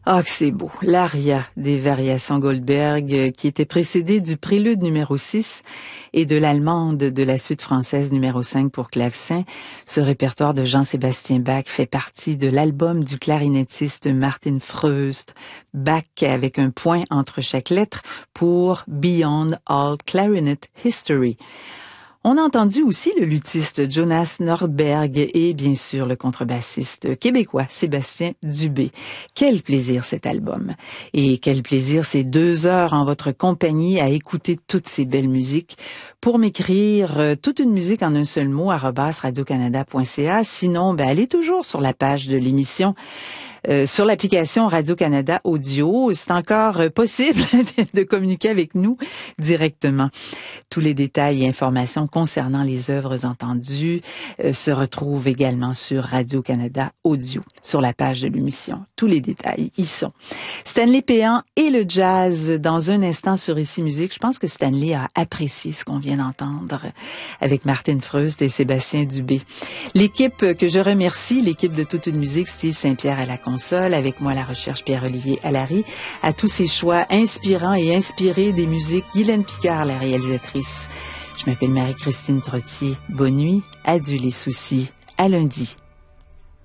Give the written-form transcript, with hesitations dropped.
Ah, que c'est beau. L'aria des variations Goldberg, qui était précédée du prélude numéro 6 et de l'allemande de la suite française numéro 5 pour clavecin. Ce répertoire de Jean-Sébastien Bach fait partie de l'album du clarinettiste Martin Freust. Bach avec un point entre chaque lettre pour Beyond All Clarinet History. On a entendu aussi le luthiste Jonas Nordberg et bien sûr le contrebassiste québécois Sébastien Dubé. Quel plaisir cet album. Et quel plaisir ces 2 heures en votre compagnie à écouter toutes ces belles musiques. Pour m'écrire toute une musique en un seul mot @radiocanada.ca. Sinon, allez toujours sur la page de l'émission. Sur l'application Radio-Canada Audio, c'est encore possible de communiquer avec nous directement. Tous les détails et informations concernant les œuvres entendues se retrouvent également sur Radio-Canada Audio, sur la page de l'émission. Tous les détails y sont. Stanley Péan et le jazz dans un instant sur Ici Musique. Je pense que Stanley a apprécié ce qu'on vient d'entendre avec Martin Freust et Sébastien Dubé. L'équipe que je remercie, l'équipe de Toute une musique, Steve Saint-Pierre à la console, avec moi à la recherche Pierre-Olivier Allary, à tous ces choix inspirants et inspirés des musiques, Guylaine Picard, la réalisatrice. Je m'appelle Marie-Christine Trottier. Bonne nuit, adieu les soucis, à lundi.